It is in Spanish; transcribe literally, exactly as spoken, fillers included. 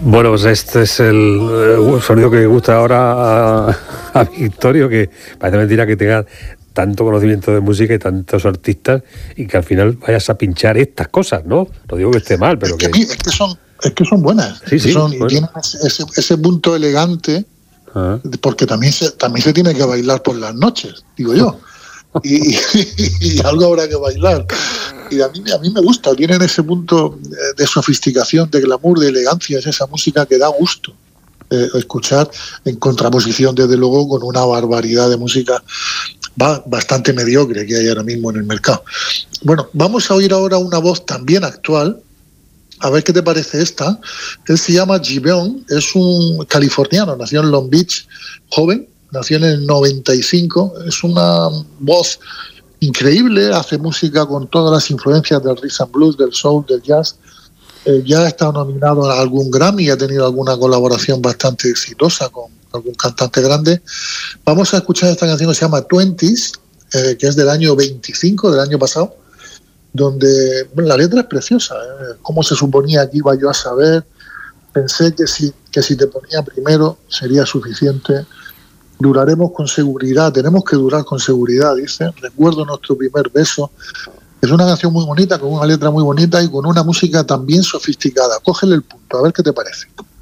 Bueno, pues este es el uh, sonido que gusta ahora a, a Victorio, que parece mentira que tenga tanto conocimiento de música y tantos artistas y que al final vayas a pinchar estas cosas, ¿no? No digo que esté mal, pero es que, que... Es que son, es que son buenas. Sí, sí, son, bueno. Y tienen ese, ese punto elegante, ah. porque también se, también se tiene que bailar por las noches, digo yo. Y, y, y algo habrá que bailar. Y a mí, a mí me gusta, tienen ese punto de sofisticación, de glamour, de elegancia, es esa música que da gusto eh, escuchar, en contraposición, desde luego, con una barbaridad de música va, bastante mediocre que hay ahora mismo en el mercado. Bueno, vamos a oír ahora una voz también actual, a ver qué te parece esta. Él se llama Giveon, es un californiano, nació en Long Beach, joven, nació en el noventa y cinco, es una voz increíble, hace música con todas las influencias del rhythm and blues, del soul, del jazz. Eh, ya ha estado nominado a algún Grammy y ha tenido alguna colaboración bastante exitosa con algún cantante grande. Vamos a escuchar esta canción que se llama Twenties, eh, que es del año veinticinco, del año pasado, donde bueno, la letra es preciosa. ¿eh? ¿Cómo se suponía que iba yo a saber? Pensé que si, que si te ponía primero sería suficiente. Duraremos con seguridad, tenemos que durar con seguridad, dice. Recuerdo nuestro primer beso. Es una canción muy bonita, con una letra muy bonita y con una música también sofisticada. Cógele el punto, a ver qué te parece.